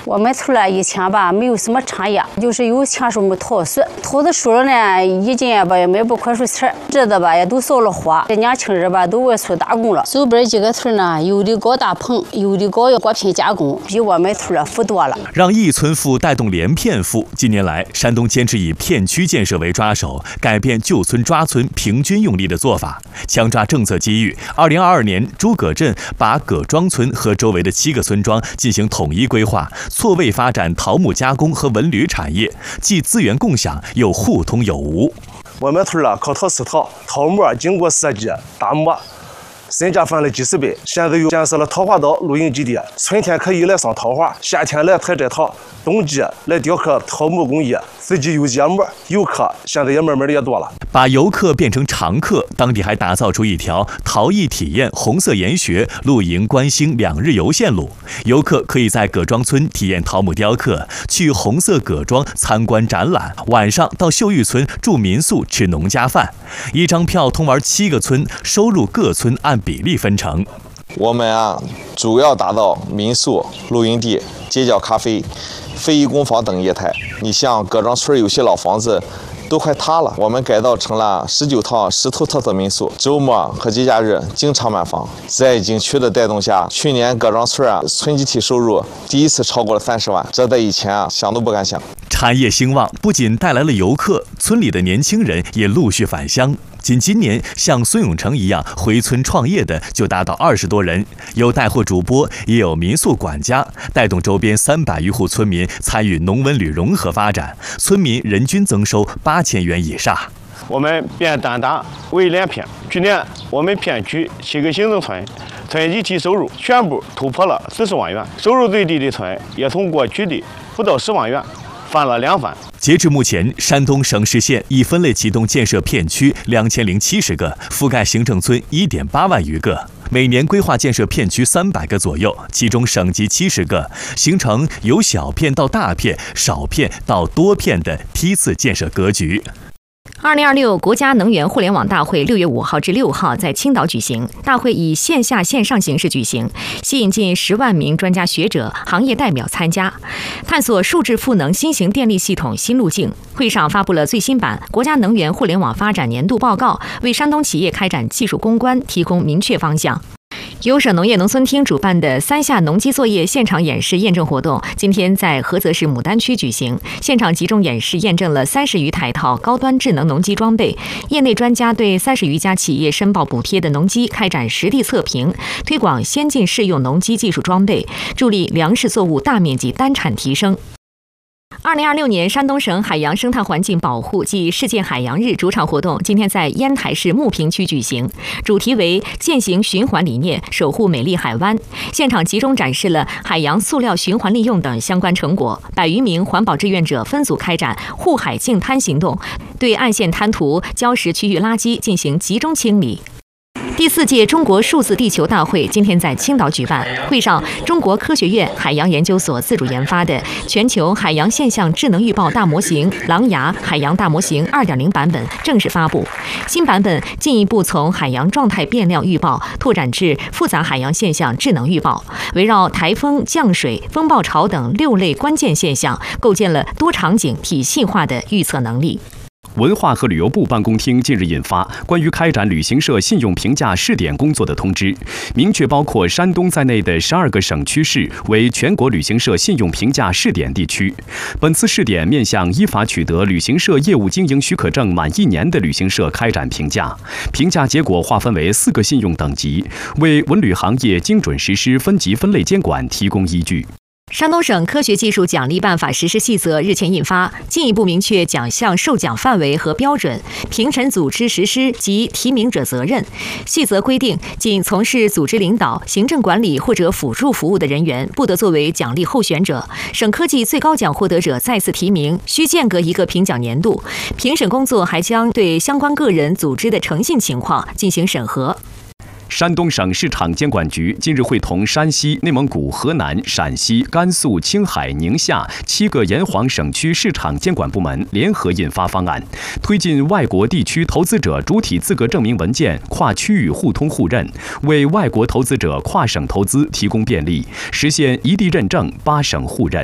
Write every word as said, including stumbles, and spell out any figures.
我们村儿以前吧没有什么产业，就是有钱时候我们桃树，桃子熟了呢，一斤吧也卖不块数钱，这的吧也都烧了火。这年轻人吧都外出打工了。周边几个村呢，有的搞大棚，有的搞果品加工，比我们村儿富多了。 让一村富带动连片富。近年来，山东坚持以片区建设为抓手，改变旧村抓村平均用力的做法，强抓政策机遇。二零二二年，诸葛镇把葛庄村和周围的七个村庄进行统一规划，错位发展桃木加工和文旅产业，既资源共享，又互通有无。 我们村啊，靠桃四桃，桃木经过设计打磨，身价翻了几十倍。现在又建设了桃花岛露营基地，春天可以来赏桃花，夏天来采摘桃，冬季来雕刻桃木工艺，四季有节目，游客现在也慢慢的也多了。 把游客变成常客，当地还打造出一条陶艺体验、红色研学、露营观星两日游线路。游客可以在葛庄村体验桃木雕刻，去红色葛庄参观展览，晚上到秀玉村住民宿吃农家饭。一张票通玩七个村，收入各村按比例分成。 我们啊，主要打造民宿、露营地、街角咖啡、非遗工坊等业态。你像葛庄村有些老房子都快塌了，我们改造成了十九套石头特色民宿，周末和节假日经常满房。在景区的带动下，去年葛庄村啊村集体收入第一次超过了三十万，这在以前啊想都不敢想。 产业兴旺不仅带来了游客，村里的年轻人也陆续返乡。仅今年，像孙永成一样回村创业的就达到二十多人，有带货主播，也有民宿管家，带动周边三百余户村民参与农文旅融合发展，村民人均增收八千元以上。 我们变单单为连片，去年我们片区七个行政村村集体收入全部突破了四十万元，收入最低的村也从过去的不到十万元翻了两番。 截至目前，山东省市县已分类启动建设片区两千零七十个，覆盖行政村一点八万余个，每年规划建设片区三百个左右，其中省级七十个，形成由小片到大片、少片到多片的梯次建设格局。 二零二六国家能源互联网大会六月五号至六号在青岛举行。大会以线下线上形式举行，吸引近十万名专家学者、行业代表参加，探索数字赋能新型电力系统新路径。会上发布了最新版国家能源互联网发展年度报告，为山东企业开展技术攻关提供明确方向。由省农业农村厅主办的三下农机作业现场演示验证活动，今天在菏泽市牡丹区举行。现场集中演示验证了三十余台套高端智能农机装备，业内专家对三十余家企业申报补贴的农机开展实地测评，推广先进适用农机技术装备，助力粮食作物大面积单产提升。二零二六年山东省海洋生态环境保护暨世界海洋日主场活动今天在烟台市牟平区举行，主题为践行循环理念，守护美丽海湾。现场集中展示了海洋塑料循环利用等相关成果，百余名环保志愿者分组开展护海净滩行动，对岸线滩涂、礁石区域垃圾进行集中清理。第四届中国数字地球大会今天在青岛举办，会上，中国科学院海洋研究所自主研发的全球海洋现象智能预报大模型“狼牙海洋大模型 二点零” 版本正式发布。新版本进一步从海洋状态变量预报拓展至复杂海洋现象智能预报，围绕台风、降水、风暴潮等六类关键现象，构建了多场景体系化的预测能力。 文化和旅游部办公厅近日印发关于开展旅行社信用评价试点工作的通知，明确包括山东在内的十二个省区市为全国旅行社信用评价试点地区。本次试点面向依法取得旅行社业务经营许可证满一年的旅行社开展评价，评价结果划分为四个信用等级，为文旅行业精准实施分级分类监管提供依据。 山东省科学技术奖励办法实施细则日前印发，进一步明确奖项授奖范围和标准、评审组织实施及提名者责任。细则规定，仅从事组织领导、行政管理或者辅助服务的人员，不得作为奖励候选者。省科技最高奖获得者再次提名，需间隔一个评奖年度。评审工作还将对相关个人、组织的诚信情况进行审核。 山东省市场监管局近日会同山西、内蒙古、河南、陕西、甘肃、青海、宁夏七个沿黄省区市场监管部门联合印发方案，推进外国地区投资者主体资格证明文件跨区域互通互认，为外国投资者跨省投资提供便利，实现一地认证、八省互认。